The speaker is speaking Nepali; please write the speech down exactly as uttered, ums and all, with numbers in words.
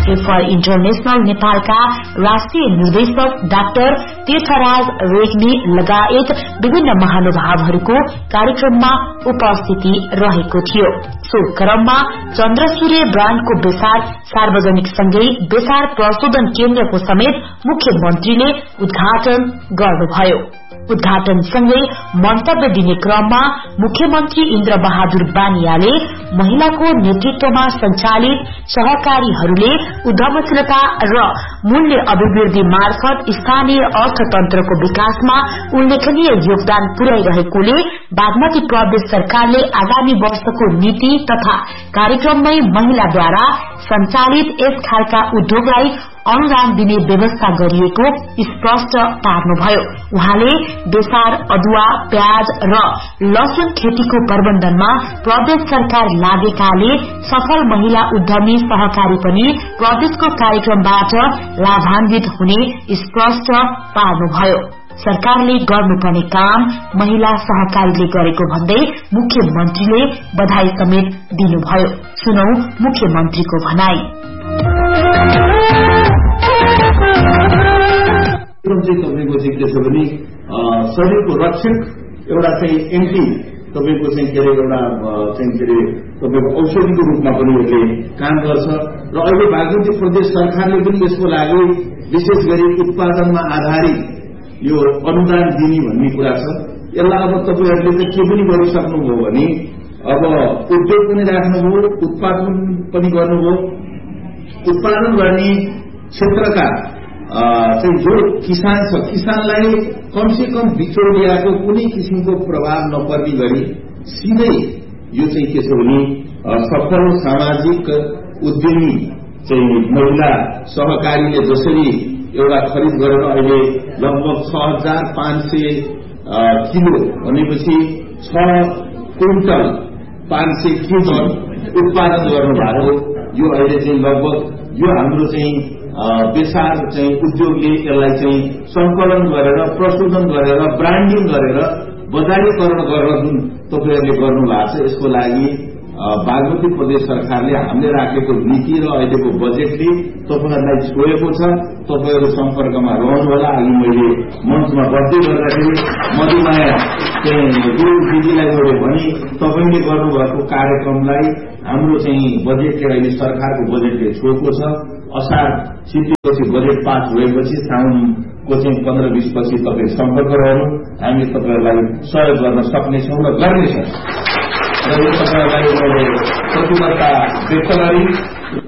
हेफर इन्टरनेशनल नेपालका राष्ट्रिय निर्देशक डाक्टर तीर्थराज रेग्मी लगायत विभिन्न महानुभावहरूको कार्यक्रममा उपस्थिति रहेको थियो। सो क्रममा चन्द्रसूर्य ब्राण्डको बेसार सार्वजनिक सँगै बेसार प्रशोधन केन्द्रको समेत मुख्यमन्त्रीले उद्घाटन गर्नुभयो। उद्घाटन सँगै मन्तव्य दिने क्रममा मुख्यमन्त्री इन्द्र बहादुर बानियाले महिलाको नेतृत्वमा सञ्चालित सहकारीहरूले उद्यमशीलता र मूल्य अभिवृद्धि मार्फत स्थानीय अर्थतन्त्रको विकासमा उल्लेखनीय योगदान पुर्याइरहेकोले बागमती प्रदेश सरकारले आगामी वर्षको नीति तथा कार्यक्रममै महिलाद्वारा सञ्चालित यस खालका उद्योगलाई अनुदान दिने व्यवस्था गरिएको स्पष्ट पार्नुभयो। उहाँले बेसार, अदुवा, प्याज र लसुन खेतीको प्रबन्धनमा प्रदेश सरकार लागेकाले सफल महिला उद्यमी सहकारी पनि प्रदेशको कार्यक्रमबाट लाभान्वित हुने स्पष्ट पार्नुभयो। सरकारले गर्नुपर्ने काम महिला सहकारीले गरेको भन्दै मुख्यमन्त्रीले बधाई समेत दिनुभयो। सुनौ मुख्यमन्त्रीको भनाई। तपाईको चाहिँ के छ भने शरीरको रक्षक एउटा चाहिँ एन्टी तपाईको चाहिँ के अरे एउटा चाहिँ के अरे तपाईको औषधिको रूपमा पनि यसले काम गर्छ र अहिले बागमती प्रदेश सरकारले पनि यसको लागि विशेष गरी उत्पादनमा आधारित यो अनुदान दिने भन्ने कुरा छ। यसलाई अब तपाईहरूले चाहिँ के पनि गरिसक्नुभयो भने अब उद्योग पनि राख्नुभयो, उत्पादन पनि गर्नुभयो। उत्पादन गर्ने क्षेत्रका चाहिँ जो किसान छ किसानलाई कमसे कम बिचौलियाको कुनै किसिमको प्रभाव नपर्ने गरी सिधै यो चाहिँ के छ भने सफल सामाजिक उद्यमी चाहिँ महिला सहकारीले जसरी एउटा खरिद गरेर अहिले लगभग छ हजार पाँच सय किलो भनेपछि छ क्विन्टल पाँच सय केजी उत्पादन गर्नुभएको यो अहिले चाहिँ लगभग यो हाम्रो चाहिँ बेसार चाहिँ उद्योगले यसलाई चाहिँ संकलन गरेर प्रशोधन गरेर ब्रान्डिङ गरेर बजारीकरण गरेर जुन तपाईहरूले गर्नुभएको छ यसको लागि बागमती प्रदेश सरकारले हामीले राखेको नीति र अहिलेको बजेटले तपाईहरूलाई छोएको छ। तपाईहरू सम्पर्कमा रहनुहोला। अघि मैले मञ्चमा बढ्दै गर्दाखेरि मधुमाया चाहिँ गुरु दिदीलाई गऱ्यो भने तपाईले गर्नुभएको कार्यक्रमलाई हाम्रो चाहिँ बजेटले अहिले सरकारको बजेटले छोएको छ। असार सिद्धिपछि बजेट पास भएपछि साउनको चाहिँ पन्ध्र बीस पछि तपाईँ सम्पर्क रहनु। हामी तपाईहरूलाई सहयोग गर्न सक्नेछौँ र गर्नेछौँ र यो तपाईँहरूलाई मैले प्रतिबद्धता व्यक्त गरी